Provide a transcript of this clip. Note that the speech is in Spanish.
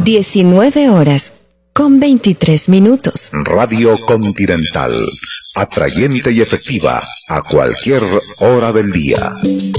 19:23. Radio Continental, atrayente y efectiva a cualquier hora del día.